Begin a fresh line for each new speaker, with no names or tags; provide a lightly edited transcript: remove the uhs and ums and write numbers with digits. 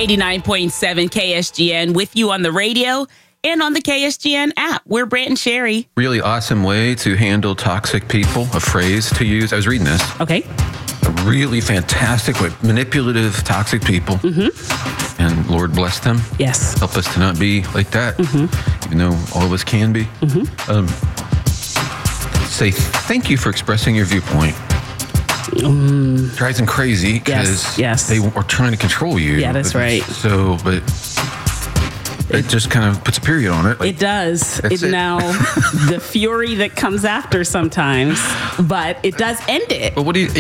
89.7 KSGN with you on the radio and on the KSGN app. We're Brant and Sherry.
Really awesome way to handle toxic people, a phrase to use. I was reading this.
Okay.
A really fantastic way. Manipulative, toxic people.
Mm-hmm.
And Lord bless them.
Yes.
Help us to not be like that, even though all of us can be. Say thank you for expressing your viewpoint. Drives them crazy because they are trying to control you.
Yeah, that's right.
So, but it just kind of puts a period on it.
It does. It now, the fury that comes after sometimes, but it does end it.
But what do you?